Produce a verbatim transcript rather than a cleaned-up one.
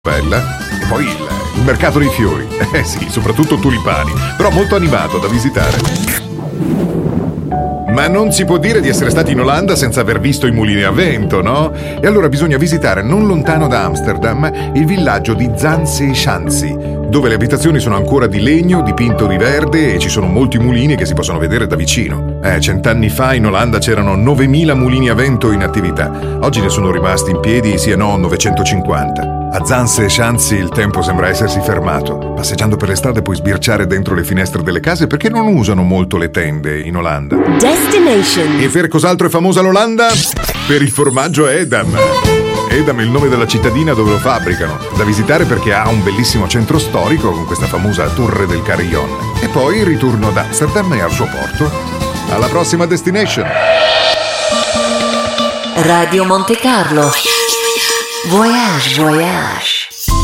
bella. E poi il, il mercato dei fiori. Eh sì, soprattutto tulipani, però molto animato da visitare. Ma non si può dire di essere stati in Olanda senza aver visto i mulini a vento, no? E allora bisogna visitare, non lontano da Amsterdam, il villaggio di Zaanse-Schans, dove le abitazioni sono ancora di legno dipinto di verde e ci sono molti mulini che si possono vedere da vicino. Eh, cent'anni fa in Olanda c'erano novemila mulini a vento in attività. Oggi ne sono rimasti in piedi, sì e no, novecentocinquanta. A Zaanse-Schans il tempo sembra essersi fermato. Passeggiando per le strade puoi sbirciare dentro le finestre delle case perché non usano molto le tende in Olanda. Destination. E per cos'altro è famosa l'Olanda? Per il formaggio Edam. Edam è il nome della cittadina dove lo fabbricano, da visitare perché ha un bellissimo centro storico con questa famosa Torre del Carillon. E poi il ritorno ad Amsterdam e al suo porto. Alla prossima destination. Radio Monte Carlo. Voyage, voyage.